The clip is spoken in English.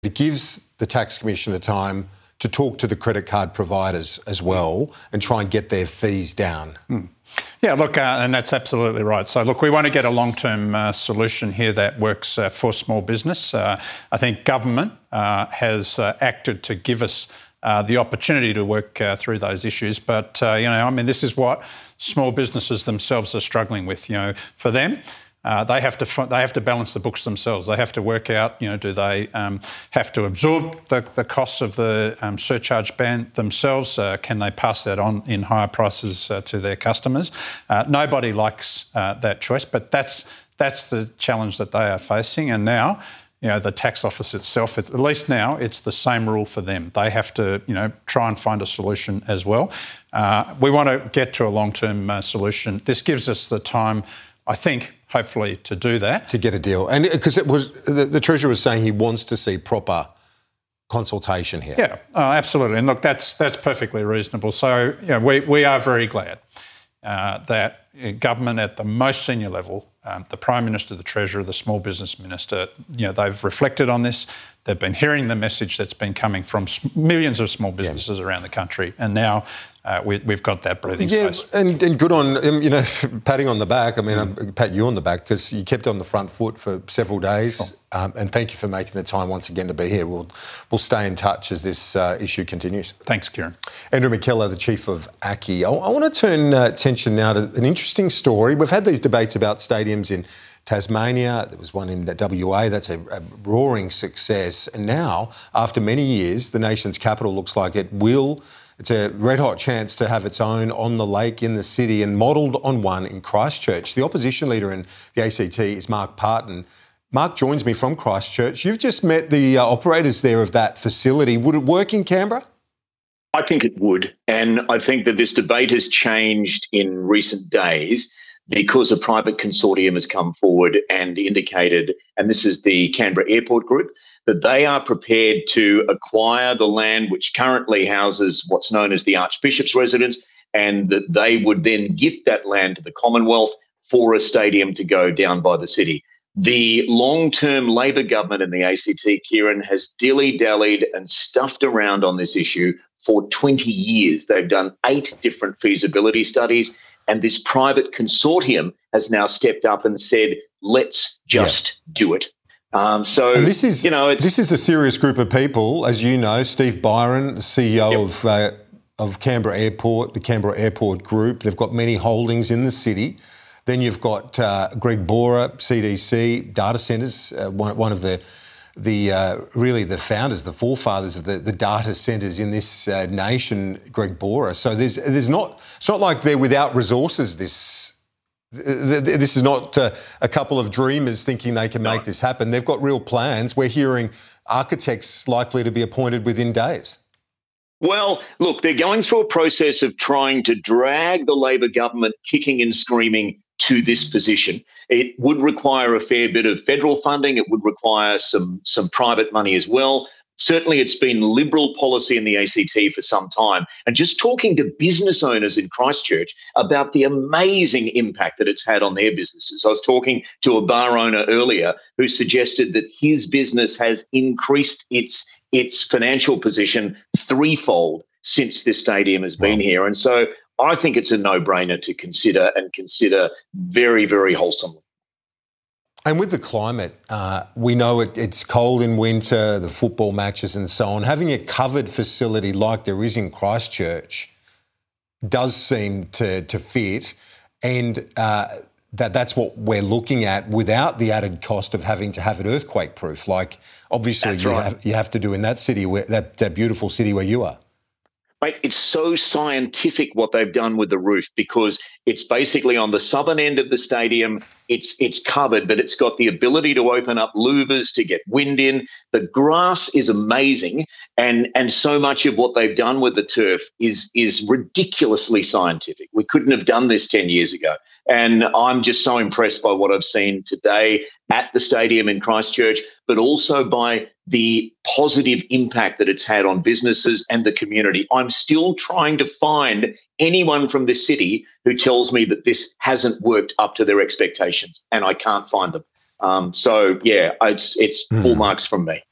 It gives the tax commissioner time to talk to the credit card providers as well and try and get their fees down. Yeah, look, and that's absolutely right. So, look, we want to get a long-term solution here that works for small business. I think government has acted to give us the opportunity to work through those issues. But, this is what small businesses themselves are struggling with. For them, they have to balance the books themselves. They have to work out, do they have to absorb the costs of the surcharge ban themselves? Can they pass that on in higher prices to their customers? Nobody likes that choice, but that's the challenge that they are facing. And now, the tax office itself, at least now, it's the same rule for them. They have to, try and find a solution as well. We want to get to a long-term solution. This gives us the time, I think, hopefully, to do that. To get a deal. And because it was the Treasurer was saying he wants to see proper consultation here. Yeah, absolutely. And look, that's perfectly reasonable. So, we are very glad that government at the most senior level, the Prime Minister, the Treasurer, the Small Business Minister, they've reflected on this. They've been hearing the message that's been coming from millions of small businesses around the country, and now we've got that breathing space. And good on, patting on the back. I mean, I pat you on the back because you kept on the front foot for several days, and thank you for making the time once again to be here. We'll stay in touch as this issue continues. Thanks, Kieran. Andrew McKellar, the Chief of ACCI. I want to turn attention now to an interesting story. We've had these debates about stadiums in Tasmania. There was one in WA. That's a roaring success. And now, after many years, the nation's capital looks like it's a red-hot chance to have its own on the lake in the city and modelled on one in Christchurch. The opposition leader in the ACT is Mark Parton. Mark joins me from Christchurch. You've just met the operators there of that facility. Would it work in Canberra? I think it would. And I think that this debate has changed in recent days because a private consortium has come forward and indicated, and this is the Canberra Airport Group, that they are prepared to acquire the land which currently houses what's known as the Archbishop's residence, and that they would then gift that land to the Commonwealth for a stadium to go down by the city. The long-term Labor government in the ACT, Kieran, has dilly-dallied and stuffed around on this issue for 20 years. They've done 8 different feasibility studies, and this private consortium has now stepped up and said, let's just do it. And this is, this is a serious group of people, as you know. Steve Byron, the CEO of Canberra Airport, the Canberra Airport Group. They've got many holdings in the city. Then you've got Greg Borer, CDC, data centres, one of the really the founders, the forefathers of the data centres in this nation, Greg Borer. So it's not like they're without resources. This is not a couple of dreamers thinking they can make this happen. They've got real plans. We're hearing architects likely to be appointed within days. Well, look, they're going through a process of trying to drag the Labor government kicking and screaming to this position. It would require a fair bit of federal funding. It would require some private money as well. Certainly, it's been Liberal policy in the ACT for some time. And just talking to business owners in Christchurch about the amazing impact that it's had on their businesses. I was talking to a bar owner earlier who suggested that his business has increased its financial position threefold since this stadium has been here. And so I think it's a no-brainer to consider very, very wholesomely. And with the climate, we know it's cold in winter, the football matches and so on. Having a covered facility like there is in Christchurch does seem to fit, and that's what we're looking at without the added cost of having to have it earthquake-proof, like obviously you have to do in that city, that beautiful city where you are. Mate, it's so scientific what they've done with the roof, because it's basically on the southern end of the stadium. It's covered, but it's got the ability to open up louvers to get wind in. The grass is amazing, and so much of what they've done with the turf is ridiculously scientific. We couldn't have done this 10 years ago. And I'm just so impressed by what I've seen today at the stadium in Christchurch, but also by the positive impact that it's had on businesses and the community. I'm still trying to find anyone from this city who tells me that this hasn't worked up to their expectations, and I can't find them. So, yeah, it's full marks from me.